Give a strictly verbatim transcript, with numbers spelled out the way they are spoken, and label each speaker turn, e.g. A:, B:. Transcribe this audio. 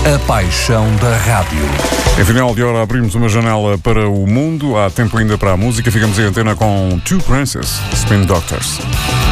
A: A paixão da rádio.
B: Em final de hora abrimos uma janela para o mundo. Há tempo ainda para a música. Ficamos em antena com Two Princes, Spin Doctors.